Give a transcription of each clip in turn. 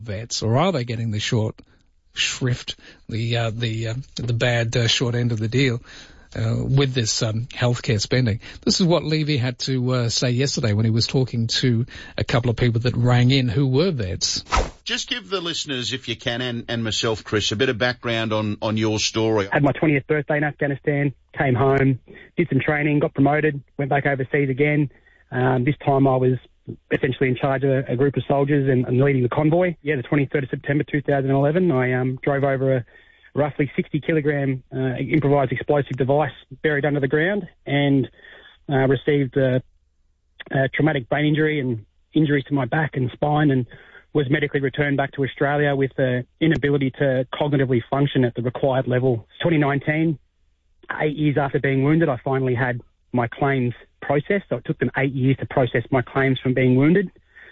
vets, or are they getting the short shrift, the bad short end of the deal with this healthcare spending? This is what Levy had to say yesterday when he was talking to a couple of people that rang in who were vets. Just give the listeners, if you can, and myself, Chris, a bit of background on your story. Had my 20th birthday in Afghanistan, came home, did some training, got promoted, went back overseas again. This time I was essentially in charge of a group of soldiers and leading the convoy. Yeah, the 23rd of September 2011, I drove over a roughly 60-kilogram improvised explosive device buried under the ground and received a traumatic brain injury and injuries to my back and spine, and was medically returned back to Australia with the inability to cognitively function at the required level. 2019, 8 years after being wounded, I finally had my claims processed. So it took them 8 years to process my claims from being wounded.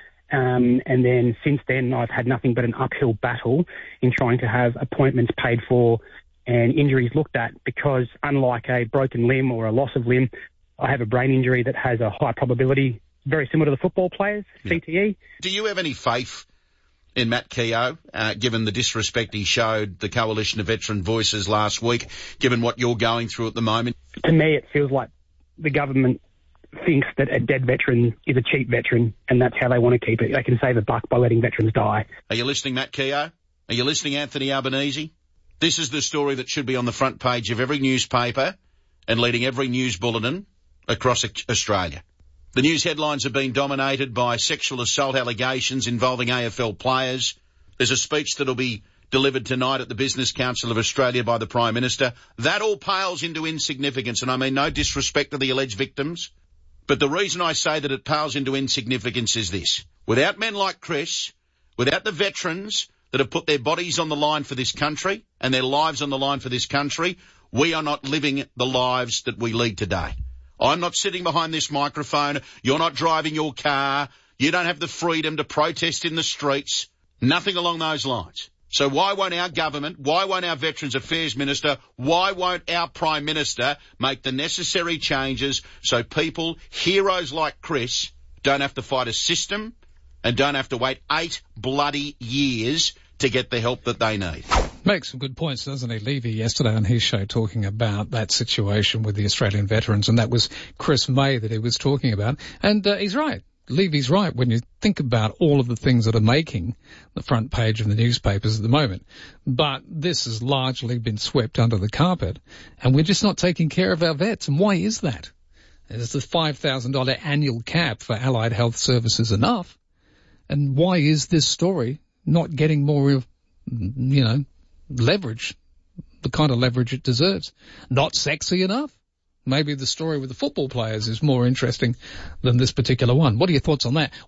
And then since then, I've had nothing but an uphill battle in trying to have appointments paid for and injuries looked at, because unlike a broken limb or a loss of limb, I have a brain injury that has a high probability, very similar to the football players, CTE. Do you have any faith in Matt Keogh, given the disrespect he showed the Coalition of Veteran Voices last week, given what you're going through at the moment? To me, it feels like the government thinks that a dead veteran is a cheap veteran, and that's how they want to keep it. They can save a buck by letting veterans die. Are you listening, Matt Keogh? Are you listening, Anthony Albanese? This is the story that should be on the front page of every newspaper and leading every news bulletin across Australia. The news headlines have been dominated by sexual assault allegations involving AFL players. There's a speech that'll be delivered tonight at the Business Council of Australia by the Prime Minister. That all pales into insignificance, and I mean no disrespect to the alleged victims. But the reason I say that it pales into insignificance is this. Without men like Chris, without the veterans that have put their bodies on the line for this country and their lives on the line for this country, we are not living the lives that we lead today. I'm not sitting behind this microphone. You're not driving your car. You don't have the freedom to protest in the streets. Nothing along those lines. So why won't our government, why won't our Veterans Affairs Minister, why won't our Prime Minister make the necessary changes so people, heroes like Chris, don't have to fight a system and don't have to wait 8 bloody years to get the help that they need? Makes some good points, doesn't he? Levy yesterday on his show talking about that situation with the Australian veterans, and that was Chris May that he was talking about. And he's right. Levy's right when you think about all of the things that are making the front page of the newspapers at the moment. But this has largely been swept under the carpet, and we're just not taking care of our vets. And why is that? Is the $5,000 annual cap for allied health services enough? And why is this story not getting more, leverage, the kind of leverage it deserves? Not sexy enough? Maybe the story with the football players is more interesting than this particular one. What are your thoughts on that?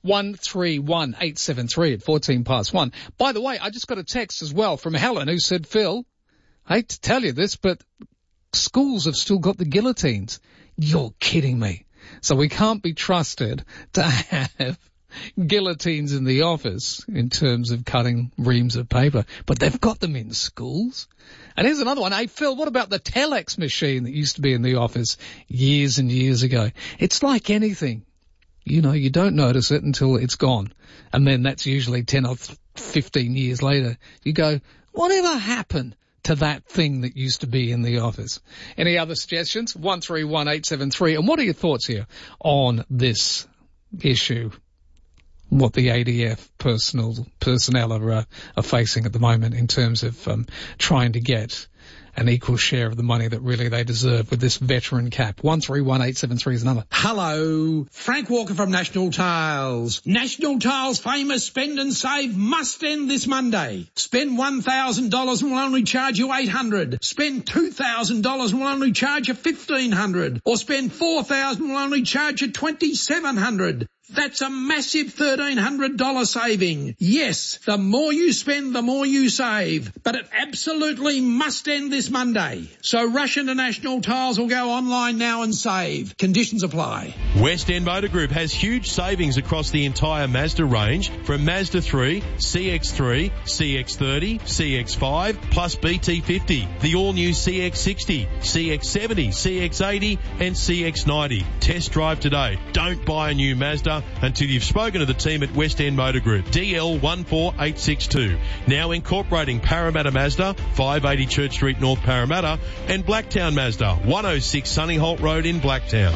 131873 at 1. By the way, I just got a text as well from Helen who said, Phil, I hate to tell you this, but schools have still got the guillotines. You're kidding me. So we can't be trusted to have guillotines in the office in terms of cutting reams of paper, but they've got them in schools. And here's another one. Hey, Phil, what about the telex machine that used to be in the office years and years ago? It's like anything. You don't notice it until it's gone. And then that's usually 10 or 15 years later. You go, whatever happened to that thing that used to be in the office? Any other suggestions? 131873. And what are your thoughts here on this issue? What the ADF personnel are facing at the moment in terms of trying to get an equal share of the money that really they deserve with this veteran cap. 131873 is another. Hello, Frank Walker from National Tiles. National Tiles' famous spend and save must end this Monday. Spend $1,000 and we'll only charge you $800. Spend $2,000 and we'll only charge you $1,500. Or spend $4,000 and we'll only charge you $2,700. That's a massive $1,300 saving. Yes, the more you spend, the more you save. But it absolutely must end this Monday. So rush into National Tiles or go online now and save. Conditions apply. West End Motor Group has huge savings across the entire Mazda range from Mazda 3, CX-3, CX-30, CX-5 plus BT50, the all-new CX-60, CX-70, CX-80 and CX-90. Test drive today. Don't buy a new Mazda. Mazda until you've spoken to the team at West End Motor Group. DL14862. Now incorporating Parramatta Mazda, 580 Church Street, North Parramatta, and Blacktown Mazda, 106 Sunny Holt Road in Blacktown.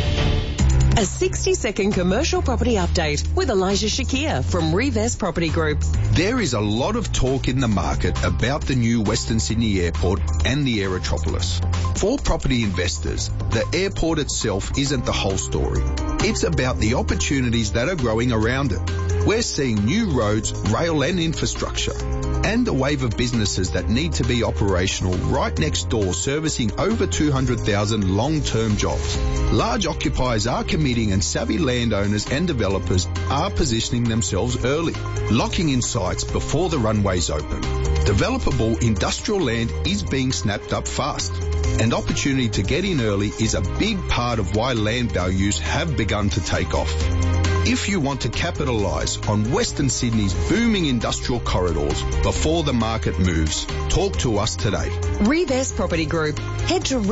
A 60-second commercial property update with Elijah Shakir from Reves Property Group. There is a lot of talk in the market about the new Western Sydney Airport and the Aerotropolis. For property investors, the airport itself isn't the whole story. It's about the opportunities that are growing around it. We're seeing new roads, rail and infrastructure, and a wave of businesses that need to be operational right next door, servicing over 200,000 long-term jobs. Large occupiers are committing, and savvy landowners and developers are positioning themselves early, locking in sites before the runways open. Developable industrial land is being snapped up fast, and opportunity to get in early is a big part of why land values have begun to take off. If you want to capitalise on Western Sydney's booming industrial corridors before the market moves, talk to us today. Reves Property Group. Head to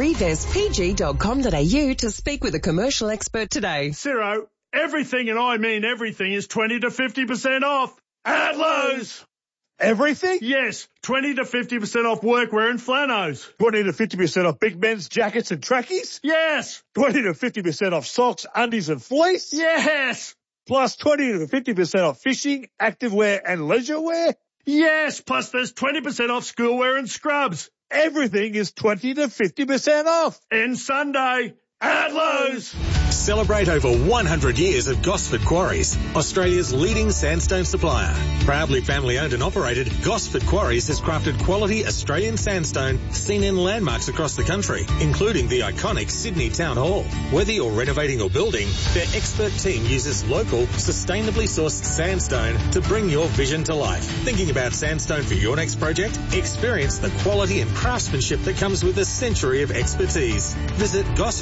revespg.com.au to speak with a commercial expert today. Ciro, everything, and I mean everything, is 20 to 50% off at Lowe's. Everything? Yes, 20 to 50% off workwear and flannels. 20 to 50% off big men's jackets and trackies? Yes. 20 to 50% off socks, undies and fleece? Yes. Plus 20 to 50% off fishing, activewear and leisure wear? Yes, plus there's 20% off schoolwear and scrubs. Everything is 20 to 50% off. And Sunday at Lowe's. Celebrate over 100 years of Gosford Quarries, Australia's leading sandstone supplier. Proudly family owned and operated, Gosford Quarries has crafted quality Australian sandstone seen in landmarks across the country, including the iconic Sydney Town Hall. Whether you're renovating or building, their expert team uses local, sustainably sourced sandstone to bring your vision to life. Thinking about sandstone for your next project? Experience the quality and craftsmanship that comes with a century of expertise. Visit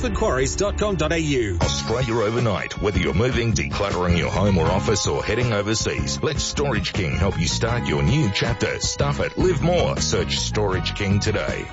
gosfordquarries.com.au. Australia overnight. Whether you're moving, decluttering your home or office, or heading overseas, let Storage King help you start your new chapter. Stuff it. Live more. Search Storage King today.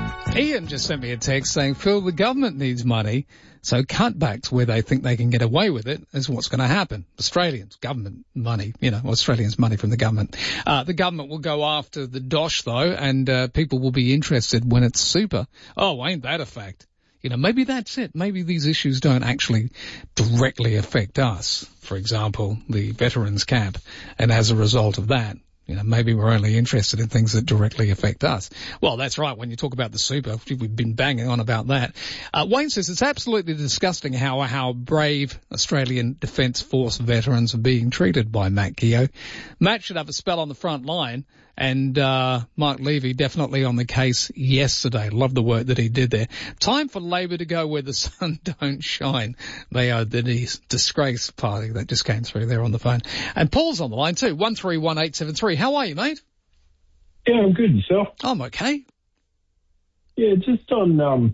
Ian just sent me a text saying, Phil, the government needs money, so cutbacks where they think they can get away with it is what's going to happen. Australians, government money, Australians' money from the government. The government will go after the dosh, though, and people will be interested when it's super. Oh, ain't that a fact? Maybe that's it. Maybe these issues don't actually directly affect us. For example, the veterans camp. And as a result of that, maybe we're only interested in things that directly affect us. Well, that's right. When you talk about the super, we've been banging on about that. Wayne says it's absolutely disgusting how brave Australian Defence Force veterans are being treated by Matt Keogh. Matt should have a spell on the front line. And Mark Levy definitely on the case yesterday. Love the work that he did there. Time for Labor to go where the sun don't shine. They are the disgrace party that just came through there on the phone. And Paul's on the line too, 131873. How are you, mate? Yeah, I'm good. Yourself? I'm okay. Yeah, just on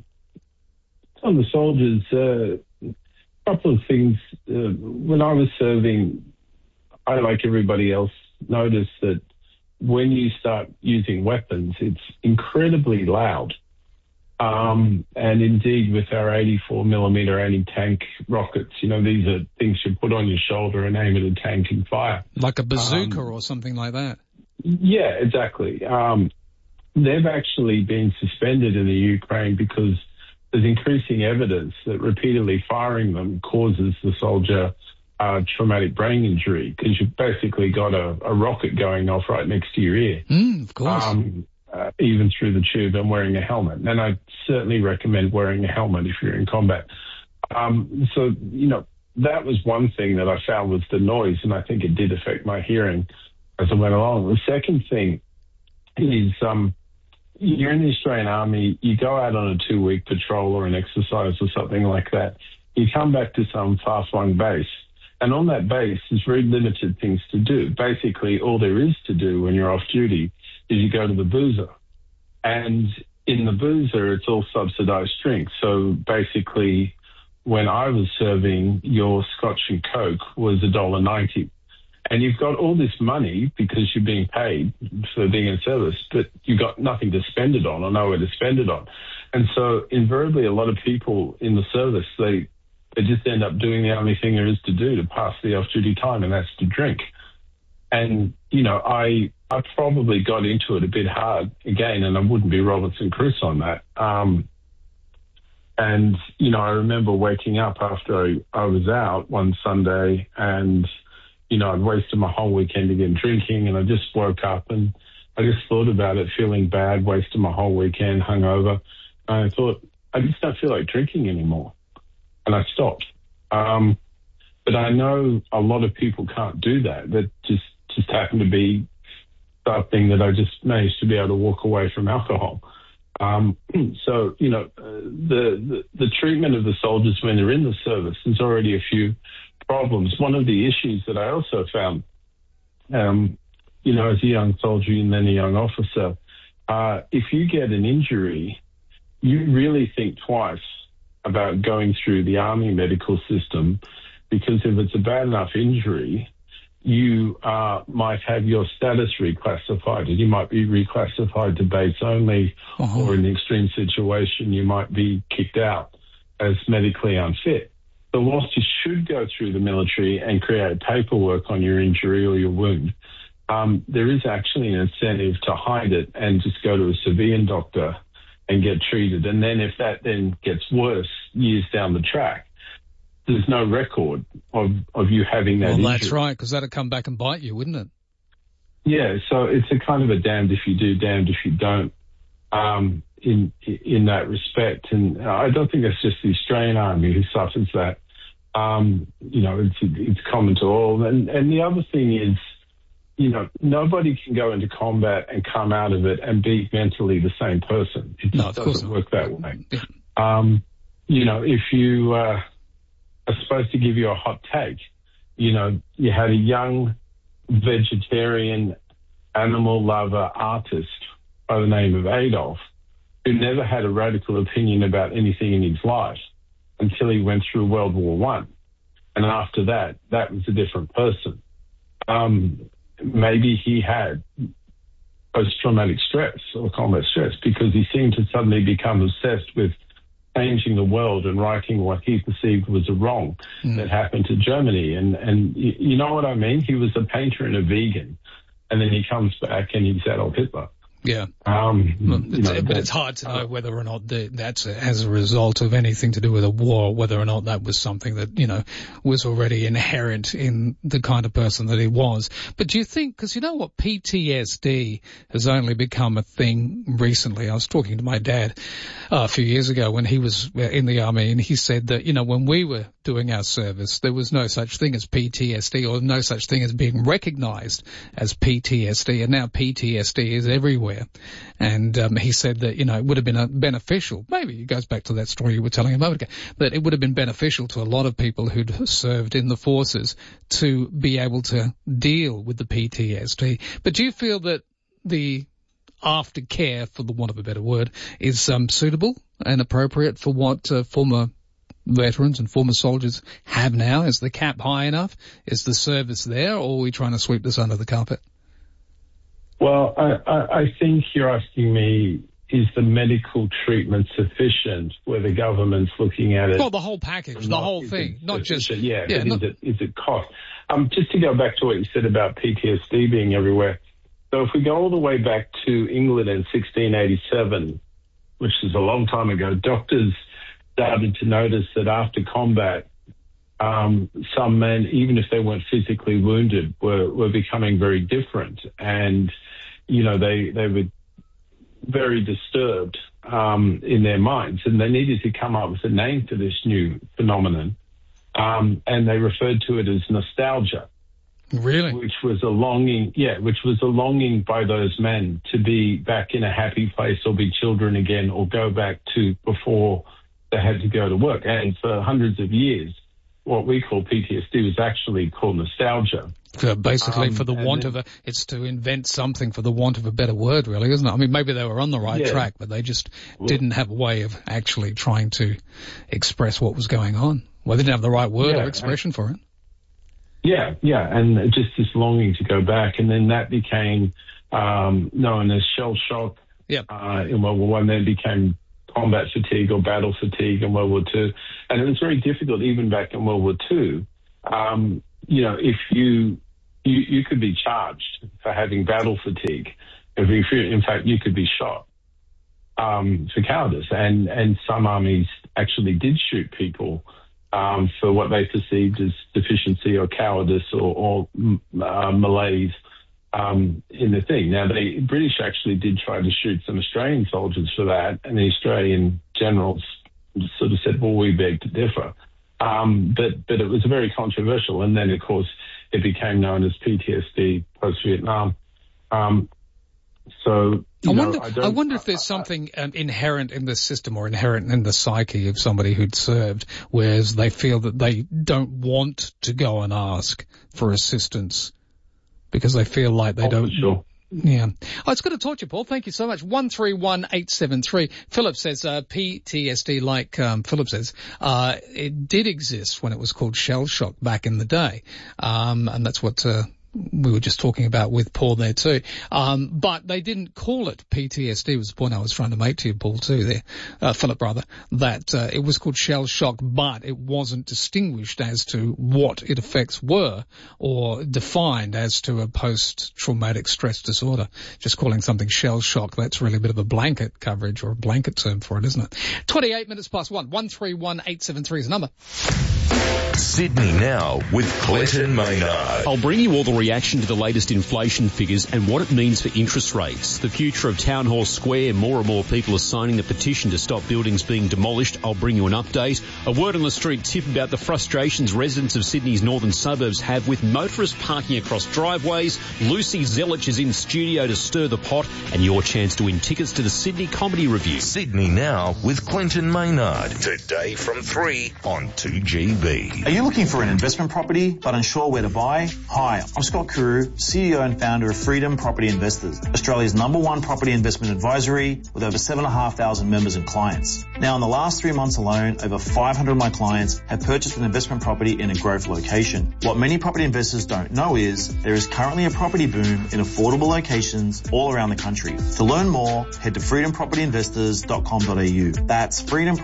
the soldiers, a couple of things. When I was serving, I, like everybody else, noticed that when you start using weapons, it's incredibly loud. And indeed, with our 84mm anti-tank rockets, these are things you put on your shoulder and aim at a tank and fire. Like a bazooka or something like that. Yeah, exactly. They've actually been suspended in the Ukraine because there's increasing evidence that repeatedly firing them causes the soldier traumatic brain injury, because you've basically got a rocket going off right next to your ear. Of course. Even through the tube, and wearing a helmet. And I certainly recommend wearing a helmet if you're in combat. So, that was one thing that I found was the noise, and I think it did affect my hearing as I went along. The second thing is you're in the Australian Army, you go out on a 2-week patrol or an exercise or something like that. You come back to some far-flung base. And on that base, there's very limited things to do. Basically, all there is to do when you're off duty is you go to the boozer. And in the boozer, it's all subsidized drinks. So basically, when I was serving, your Scotch and Coke was $1.90. And you've got all this money because you're being paid for being in service, but you've got nothing to spend it on or nowhere to spend it on. And so invariably, a lot of people in the service, they They just end up doing the only thing there is to do to pass the off-duty time, and that's to drink. And, you know, I probably got into it a bit hard again, and I wouldn't be Robertson Chris on that. And, you know, I remember waking up after I was out one Sunday and, you know, I'd wasted my whole weekend again drinking, and I just woke up and I just thought about it, feeling bad, wasted my whole weekend, hungover. And I thought, I just don't feel like drinking anymore. And I stopped. But I know a lot of people can't do that. That just happened to be something that I just managed to be able to walk away from alcohol. So, you know, the treatment of the soldiers when they're in the service, there's already a few problems. One of the issues that I also found, you know, as a young soldier and then a young officer, if you get an injury, you really think twice about going through the Army medical system, because if it's a bad enough injury, you might have your status reclassified, and you might be reclassified to base only, or in an extreme situation, you might be kicked out as medically unfit. So whilst you should go through the military and create paperwork on your injury or your wound, there is actually an incentive to hide it and just go to a civilian doctor and get treated. And then if that then gets worse years down the track, there's no record of you having that injury. Well, that's right, because that'd come back and bite you, wouldn't it? Yeah, so it's a kind of a damned if you do, damned if you don't, in that respect. And I don't think that's just the Australian Army who suffers that. You know, it's common to all. And the other thing is, you know, nobody can go into combat and come out of it and be mentally the same person. It just doesn't work that way. Yeah. You know, if you are supposed to give you a hot take, you know, you had a young vegetarian animal lover artist by the name of Adolf, who never had a radical opinion about anything in his life until he went through World War I. And after that, that was a different person. Maybe he had post-traumatic stress or combat stress, because he seemed to suddenly become obsessed with changing the world and righting what he perceived was a wrong that happened to Germany. And you know what I mean? He was a painter and a vegan, and then he comes back and he's Adolf Hitler. Yeah. But it's hard to know whether or not that's as a result of anything to do with a war, whether or not that was something that, you know, was already inherent in the kind of person that he was. But do you think, because you know what, PTSD has only become a thing recently. I was talking to my dad a few years ago when he was in the Army, and he said that, you know, when we were doing our service, there was no such thing as PTSD, or no such thing as being recognized as PTSD, and now PTSD is everywhere. And he said that, you know, it would have been beneficial, maybe it goes back to that story you were telling a moment ago, that it would have been beneficial to a lot of people who'd served in the forces to be able to deal with the PTSD. But do you feel that the aftercare, for the want of a better word, is suitable and appropriate for what former veterans and former soldiers have now? Is the cap high enough? Is the service there, or are we trying to sweep this under the carpet? Well, I think you're asking me, is the medical treatment sufficient where the government's looking at it? Well, the whole package, the whole thing, not just... Yeah, is it cost? Just to go back to what you said about PTSD being everywhere. So if we go all the way back to England in 1687, which is a long time ago, doctors started to notice that after combat, some men, even if they weren't physically wounded, were becoming very different. And, you know, they were very disturbed in their minds, and they needed to come up with a name for this new phenomenon. And they referred to it as nostalgia. Really? Which was a longing by those men to be back in a happy place, or be children again, or go back to before they had to go to work. And for hundreds of years, what we call PTSD was actually called nostalgia. Basically, for the want of it's to invent something for the want of a better word, really, isn't it? I mean, maybe they were on the right track, but they just didn't have a way of actually trying to express what was going on. Well, they didn't have the right word or expression for it. Yeah, and just this longing to go back, and then that became known as shell shock in World War I, then became combat fatigue or battle fatigue in World War II. And it was very difficult even back in World War II. If you could be charged for having battle fatigue. In fact, you could be shot for cowardice. And some armies actually did shoot people for what they perceived as deficiency or cowardice or malaise in the thing. Now, the British actually did try to shoot some Australian soldiers for that, and the Australian generals sort of said, well, we beg to differ. But it was very controversial, and then, of course, it became known as PTSD post-Vietnam. I wonder if there's something inherent in the system or inherent in the psyche of somebody who'd served, whereas they feel that they don't want to go and ask for assistance because they feel like they don't. Sure. Yeah. Oh, it's good to talk to you, Paul. Thank you so much. 131873. Philip says, PTSD, like, Philip says, it did exist when it was called shell shock back in the day. And that's what, we were just talking about with Paul there too. But they didn't call it PTSD was the point I was trying to make to you, Paul, too there, Philip rather, that, it was called shell shock, but it wasn't distinguished as to what its effects were or defined as to a post-traumatic stress disorder. Just calling something shell shock, that's really a bit of a blanket coverage or a blanket term for it, isn't it? 28 minutes past 1. 131873 is the number. Sydney Now with Clinton Maynard. I'll bring you all the reaction to the latest inflation figures and what it means for interest rates. The future of Town Hall Square. More and more people are signing the petition to stop buildings being demolished. I'll bring you an update. A word on the street tip about the frustrations residents of Sydney's northern suburbs have with motorists parking across driveways. Lucy Zelich is in studio to stir the pot, and your chance to win tickets to the Sydney Comedy Review. Sydney Now with Clinton Maynard. Today from 3 on 2GB. Are you looking for an investment property but unsure where to buy? Hi, I'm Scott Carew, CEO and founder of Freedom Property Investors, Australia's #1 property investment advisory with over 7,500 members and clients. Now, in the last 3 months alone, over 500 of my clients have purchased an investment property in a growth location. What many property investors don't know is there is currently a property boom in affordable locations all around the country. To learn more, head to freedompropertyinvestors.com.au. That's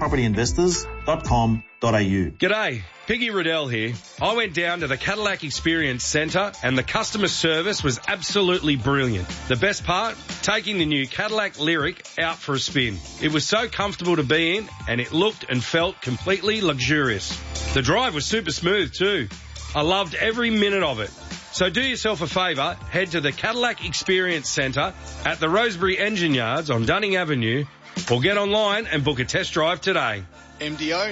freedompropertyinvestors.com.au. G'day, Piggy Riddell here. I went down to the Cadillac Experience Centre and the customer service was absolutely brilliant. The best part? Taking the new Cadillac Lyric out for a spin. It was so comfortable to be in and it looked and felt completely luxurious. The drive was super smooth too. I loved every minute of it. So do yourself a favour, head to the Cadillac Experience Centre at the Rosebery Engine Yards on Dunning Avenue or get online and book a test drive today. MDO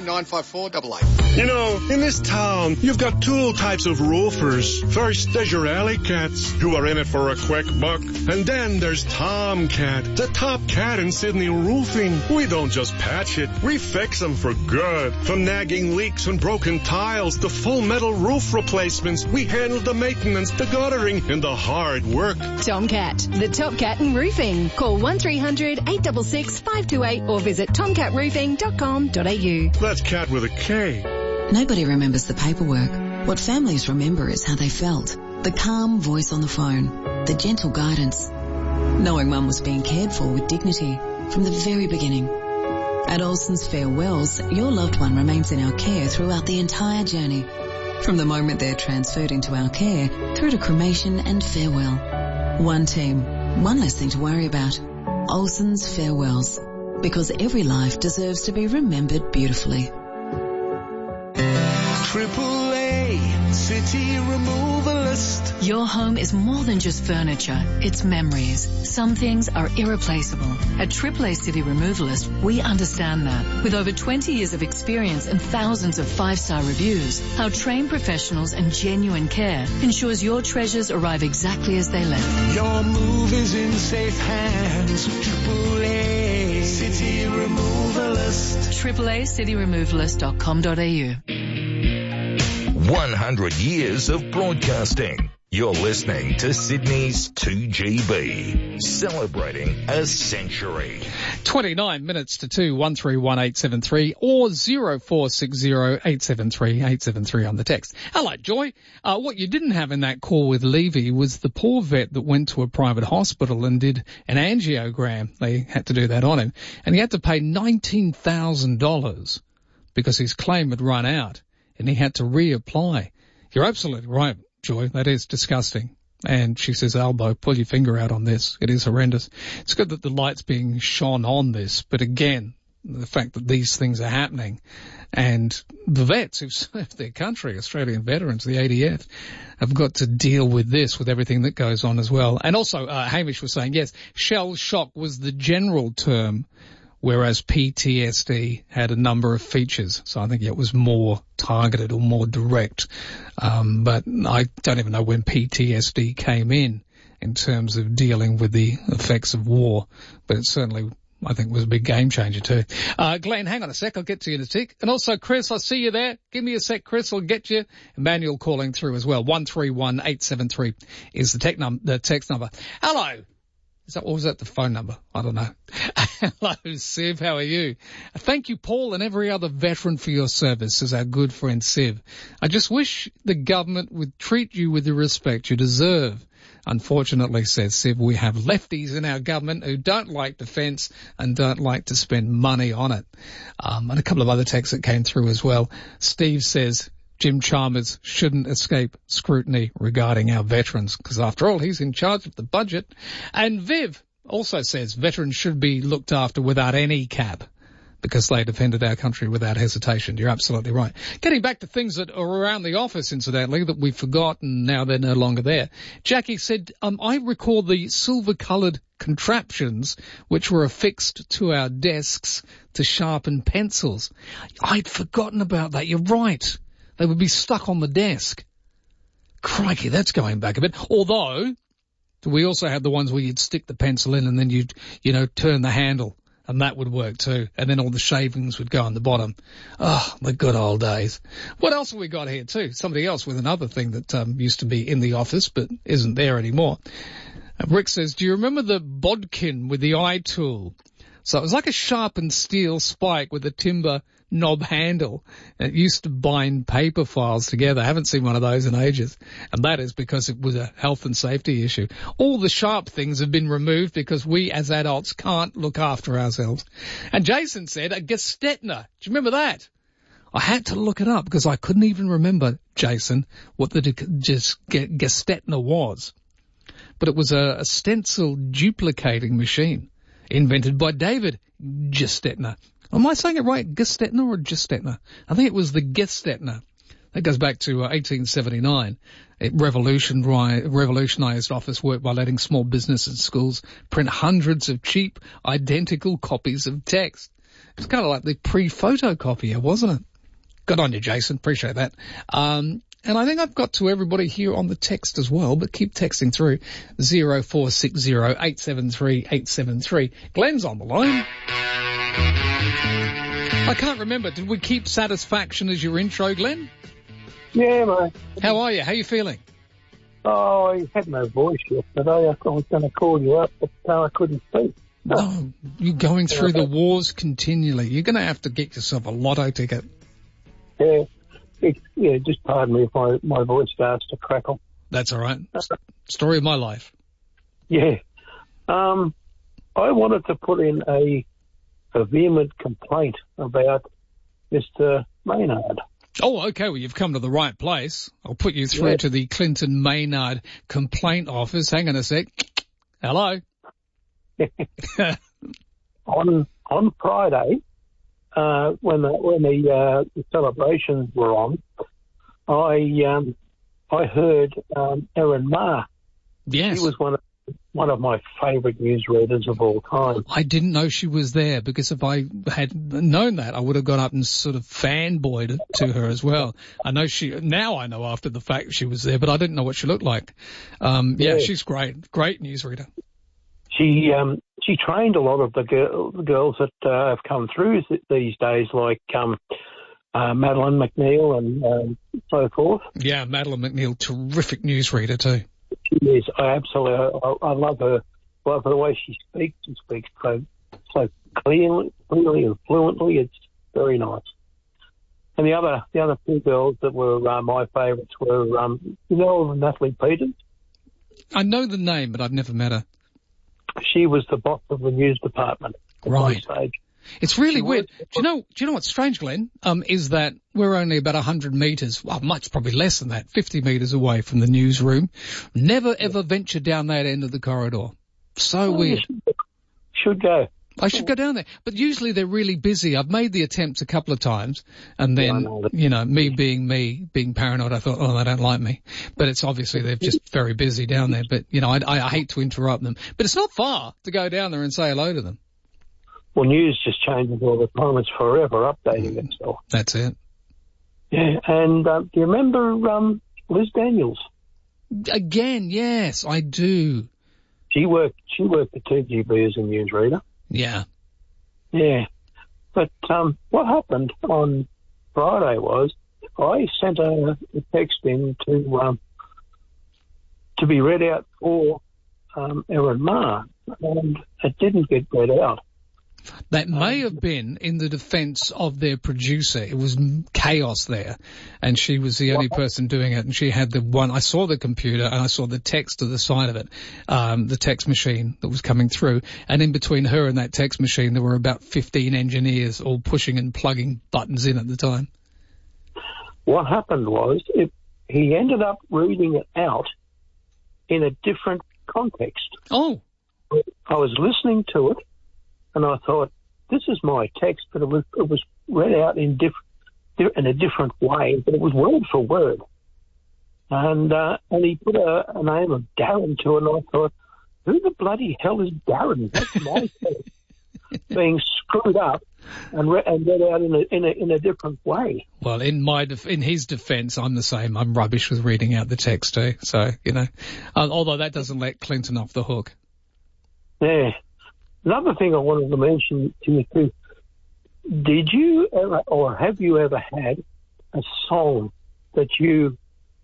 95488. You know, in this town, you've got two types of roofers. First, there's your alley cats, who are in it for a quick buck. And then there's Tomcat, the top cat in Sydney roofing. We don't just patch it, we fix them for good. From nagging leaks and broken tiles to full metal roof replacements, we handle the maintenance, the guttering, and the hard work. Tomcat, the top cat in roofing. Call 1300 866 528 or visit tomcatroofing.com.au. That's cat with a K. Nobody remembers the paperwork. What families remember is how they felt. The calm voice on the phone. The gentle guidance. Knowing mum was being cared for with dignity from the very beginning. At Olsen's Farewells, your loved one remains in our care throughout the entire journey. From the moment they're transferred into our care through to cremation and farewell. One team, one less thing to worry about. Olsen's Farewells. Because every life deserves to be remembered beautifully. AAA City Removalist. Your home is more than just furniture, it's memories. Some things are irreplaceable. At AAA City Removalist, we understand that. With over 20 years of experience and thousands of 5-star reviews, our trained professionals and genuine care ensures your treasures arrive exactly as they left. Your move is in safe hands. AAA City Removalist. AAACityRemovalist.com.au. 100 years of broadcasting. You're listening to Sydney's 2GB, celebrating a century. 29 minutes to 2, 131873 or 0460 873 873 on the text. Hello, Joy. What you didn't have in that call with Levy was the poor vet that went to a private hospital and did an angiogram. They had to do that on him. And he had to pay $19,000 because his claim had run out and he had to reapply. You're absolutely right, Joy. That is disgusting. And she says, Albo, pull your finger out on this. It is horrendous. It's good that the light's being shone on this, but again, the fact that these things are happening and the vets who've served their country, Australian veterans, the ADF, have got to deal with this, with everything that goes on as well. And also, Hamish was saying, yes, shell shock was the general term, whereas PTSD had a number of features. So I think it was more targeted or more direct. But I don't even know when PTSD came in terms of dealing with the effects of war. But it certainly, I think, was a big game changer too. Glenn, hang on a sec. I'll get to you in a tick. And also, Chris, I see you there. Give me a sec, Chris. I'll get you. Emmanuel calling through as well. 131873 is the text number. Hello. Or was that the phone number? I don't know. Hello, Siv. How are you? Thank you, Paul, and every other veteran for your service, says our good friend Siv. I just wish the government would treat you with the respect you deserve. Unfortunately, says Siv, we have lefties in our government who don't like defence and don't like to spend money on it. And a couple of other texts that came through as well. Steve says, Jim Chalmers shouldn't escape scrutiny regarding our veterans, because after all, he's in charge of the budget. And Viv also says veterans should be looked after without any cap, because they defended our country without hesitation. You're absolutely right. Getting back to things that are around the office, incidentally, that we've forgotten, now they're no longer there. Jackie said, I recall the silver-coloured contraptions which were affixed to our desks to sharpen pencils. I'd forgotten about that. You're right. They would be stuck on the desk. Crikey, that's going back a bit. Although, we also had the ones where you'd stick the pencil in and then you'd, turn the handle, and that would work too. And then all the shavings would go on the bottom. Oh, the good old days. What else have we got here too? Somebody else with another thing that used to be in the office but isn't there anymore. Rick says, do you remember the bodkin with the eye tool? So it was like a sharpened steel spike with a timber knob handle. It used to bind paper files together. I haven't seen one of those in ages. And that is because it was a health and safety issue. All the sharp things have been removed because we as adults can't look after ourselves. And Jason said a Gestetner. Do you remember that? I had to look it up because I couldn't even remember, Jason, what the Gestetner was. But it was a stencil duplicating machine invented by David Gestetner. Am I saying it right? Gestetner or Gestetner? I think it was the Gestetner. That goes back to 1879. It revolutionized office work by letting small businesses and schools print hundreds of cheap, identical copies of text. It's kind of like the pre-photocopier, wasn't it? Good on you, Jason. Appreciate that. And I think I've got to everybody here on the text as well, but keep texting through 0460 873 873. Glenn's on the line. I can't remember. Did we keep satisfaction as your intro, Glenn? Yeah, mate. How are you? How are you feeling? Oh, I had no voice yesterday. I was going to call you up, but I couldn't speak. Oh, you're going through the wars continually. You're going to have to get yourself a lotto ticket. Yeah. Just pardon me if my voice starts to crackle. That's all right. Story of my life. Yeah. I wanted to put in a vehement complaint about Mr. Maynard. Oh, okay. Well, you've come to the right place. I'll put you through to the Clinton Maynard complaint office. Hang on a sec. Hello. On Friday, when the celebrations were on, I heard Erin Ma. Yes. She was one of my favourite newsreaders of all time. I didn't know she was there, because if I had known that, I would have gone up and sort of fanboyed to her as well. Now I know after the fact she was there, but I didn't know what she looked like. She's great newsreader. She trained a lot of the girls that have come through these days, like Madeline McNeil and so forth. Yeah, Madeline McNeil, terrific newsreader too. She is. I love her. Love the way she speaks. She speaks so clearly and fluently. It's very nice. And the other two girls that were my favourites were, Natalie Peters. I know the name, but I've never met her. She was the boss of the news department. Right. It's really weird. Do you know what's strange, Glenn? Is that we're only about 100 metres, well, much probably less than that, 50 metres away from the newsroom. Never ever venture down that end of the corridor. So weird. Should go. I should go down there. But usually they're really busy. I've made the attempt a couple of times, and then, me being paranoid, I thought, oh, they don't like me. But it's obviously they're just very busy down there. But, I hate to interrupt them. But it's not far to go down there and say hello to them. Well, news just changes all the time. It's forever updating itself. That's it. Yeah, and do you remember Liz Daniels? Again, yes, I do. She worked at 2GB as a newsreader. Yeah. Yeah. But what happened on Friday was I sent a text in to be read out for Erin Ma, and it didn't get read out. That may have been in the defence of their producer. It was chaos there, and she was the only person doing it, and she had the one. I saw the computer, and I saw the text to the side of it, the text machine that was coming through, and in between her and that text machine, there were about 15 engineers all pushing and plugging buttons in at the time. What happened was he ended up reading it out in a different context. Oh. I was listening to it, and I thought, this is my text, but it was read out in a different way, but it was word for word. And he put a name of Darren to it, and I thought, who the bloody hell is Darren? That's my text being screwed up and read out in a different way. Well, in his defence, I'm the same. I'm rubbish with reading out the text too. So, although that doesn't let Clinton off the hook. Yeah. Another thing I wanted to mention to you too, did you ever, or have you ever had a song that you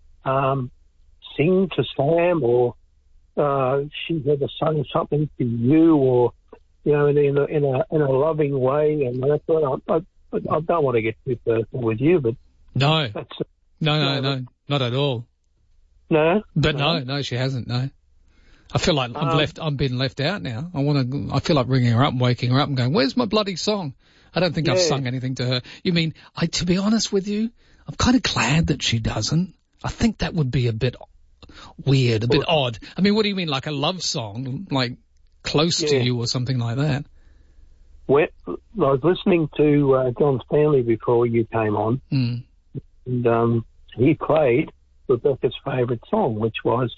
sing to Sam, or she's ever sung something to you, or in a loving way? And that's what I don't want to get too personal with you, but no, not at all. No, but no, she hasn't. No. I feel like I'm being left out now. I feel like ringing her up and waking her up and going, where's my bloody song? I don't think I've sung anything to her. You mean, to be honest with you, I'm kind of glad that she doesn't. I think that would be a bit weird, a bit odd. I mean, what do you mean, like a love song, like Close to You or something like that? I was listening to John Stanley before you came on, and he played Rebecca's favourite song, which was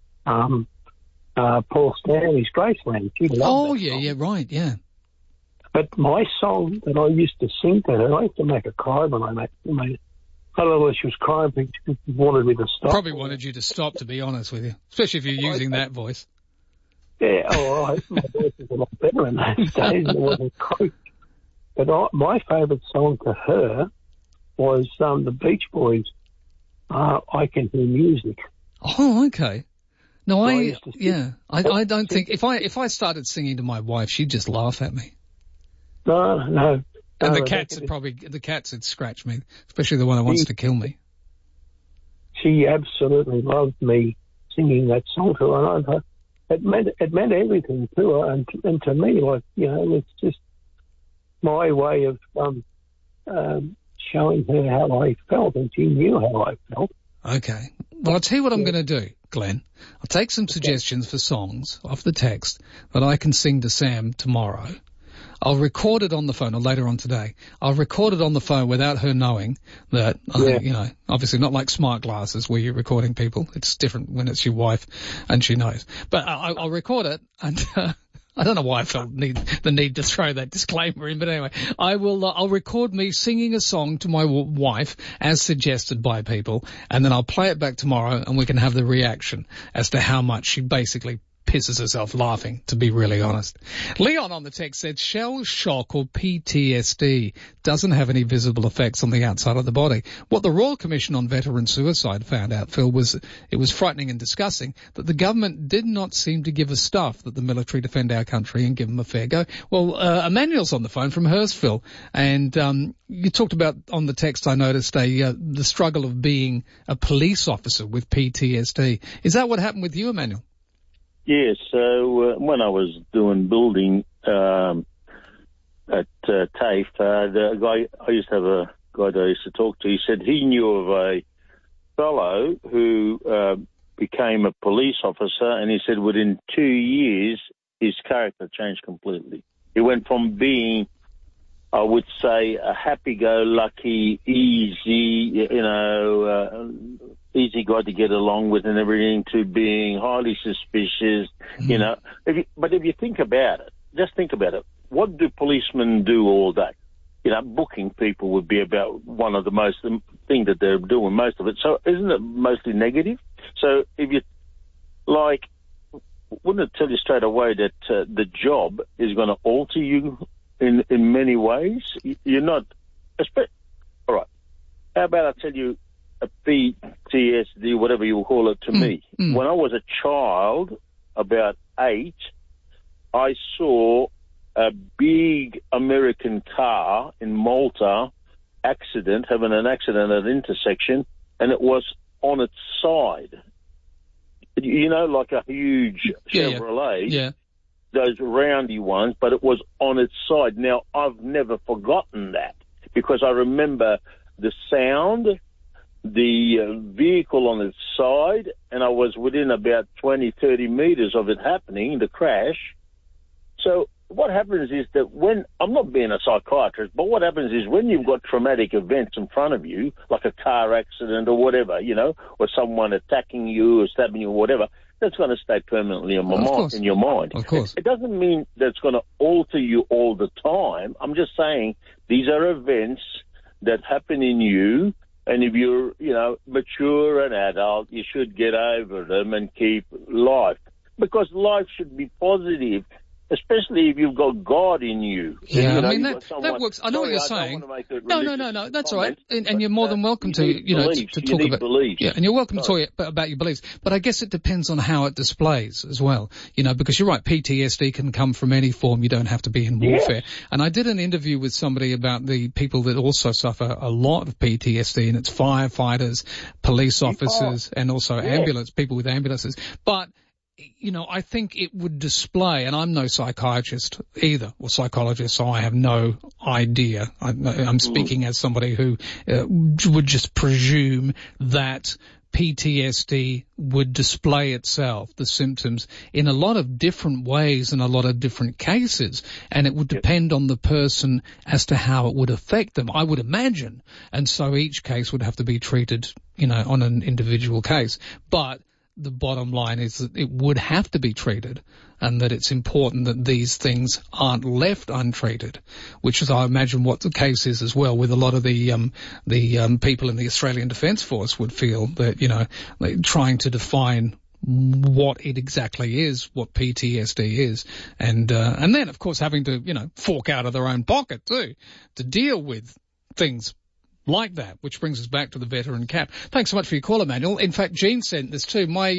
Paul Stanley's Graceland. She loved that song. Right, yeah. But my song that I used to sing to her, I used to make her cry when I made it. I don't know whether she was crying because she wanted me to stop. Probably wanted you to stop, to be honest with you, especially if you're using that voice. Yeah, my voice was a lot better in those days. It wasn't croaked. But my favourite song to her was the Beach Boys, I Can Hear Music. Oh, okay. No, I don't think if I started singing to my wife, she'd just laugh at me. No. And the cats would scratch me, especially the one that wants to kill me. She absolutely loved me singing that song to her, and it meant everything to her, and to me, it's just my way of showing her how I felt, and she knew how I felt. Okay. Well, I'll tell you what I'm going to do, Glenn. I'll take some suggestions for songs off the text that I can sing to Sam tomorrow. I'll record it on the phone, or later on today. I'll record it on the phone without her knowing that, obviously not like smart glasses where you're recording people. It's different when it's your wife and she knows. But I'll record it, and I don't know why I felt the need to throw that disclaimer in, but anyway, I'll record me singing a song to my wife as suggested by people, and then I'll play it back tomorrow, and we can have the reaction as to how much she basically pisses herself laughing, to be really honest. Leon on the text said shell shock or PTSD doesn't have any visible effects on the outside of the body. What the Royal Commission on Veteran Suicide found out, Phil, was it was frightening and disgusting that the government did not seem to give a stuff that the military defend our country and give them a fair go. Well, Emmanuel's on the phone from Hurstville, and you talked about on the text, I noticed, the struggle of being a police officer with PTSD. Is that what happened with you, Emmanuel? Yes, so when I was doing building at TAFE, the guy, I used to have a guy that I used to talk to, he said he knew of a fellow who became a police officer, and he said within 2 years his character changed completely. He went from being, I would say, a happy-go-lucky, easy, easy guy to get along with and everything, to being highly suspicious, you know. But if you think about it, just think about it. What do policemen do all day? You know, booking people would be about one of the most thing that they're doing, most of it. So isn't it mostly negative? So if you, like, wouldn't it tell you straight away that the job is going to alter you in many ways? You're not, all right, how about I tell you a PTSD, whatever you call it, to me. When I was a child, about 8, I saw a big American car in Malta having an accident at an intersection, and it was on its side. You know, like a huge Chevrolet, those roundy ones, but it was on its side. Now, I've never forgotten that because I remember the sound, the vehicle on its side, and I was within about 20, 30 meters of it happening, the crash. So what happens is that when, I'm not being a psychiatrist, but what happens is when you've got traumatic events in front of you, like a car accident or whatever, you know, or someone attacking you or stabbing you or whatever, that's going to stay permanently in your mind. Of course. It doesn't mean that it's going to alter you all the time. I'm just saying these are events that happen in you, and if you're, you know, mature and adult, you should get over them and keep life. Because life should be positive, especially if you've got God in you. Yeah, you know, I mean, that works. I know what you're saying. No, that's all right. And you're more than welcome to, to talk about beliefs. Yeah, and you're welcome to talk about your beliefs. But I guess it depends on how it displays as well. You know, because you're right, PTSD can come from any form. You don't have to be in warfare. Yeah. And I did an interview with somebody about the people that also suffer a lot of PTSD, and it's firefighters, police officers, and also people with ambulances. But you know, I think it would display, and I'm no psychiatrist either, or psychologist, so I have no idea. I'm speaking as somebody who would just presume that PTSD would display itself, the symptoms, in a lot of different ways in a lot of different cases, and it would depend on the person as to how it would affect them, I would imagine. And so each case would have to be treated, you know, on an individual case. But the bottom line is that it would have to be treated, and that it's important that these things aren't left untreated, which is, I imagine, what the case is as well, with a lot of the people in the Australian Defence Force would feel that, you know, trying to define what it exactly is, what PTSD is, and then, of course, having to, you know, fork out of their own pocket too, to deal with things like that, which brings us back to the veteran cap. Thanks so much for your call, Emmanuel. In fact, Jean sent this too. My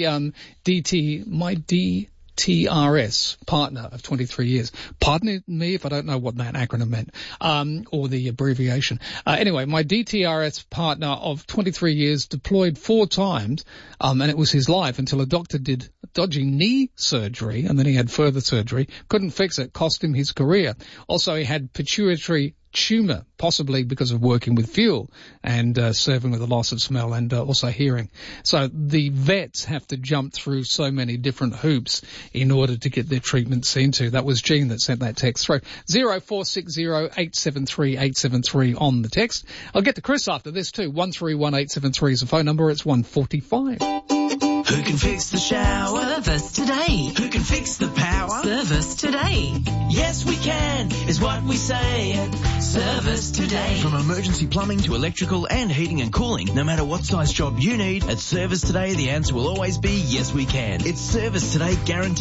DTRS partner of 23 years. Pardon me if I don't know what that acronym meant, or the abbreviation. Anyway, my DTRS partner of 23 years deployed 4 times, and it was his life until a doctor did dodgy knee surgery, and then he had further surgery. Couldn't fix it, cost him his career. Also, he had pituitary tumour, possibly because of working with fuel and serving with a loss of smell and also hearing. So the vets have to jump through so many different hoops in order to get their treatment seen to. That was Jean that sent that text through. 0460 873 873 on the text. I'll get to Chris after this too. 131873 is the phone number. It's 145. Who can fix the shower? Service today. Who can fix the power? Service today. Yes, we can, is what we say at Service Today. From emergency plumbing to electrical and heating and cooling, no matter what size job you need, at Service Today, the answer will always be yes, we can. It's Service Today guaranteed.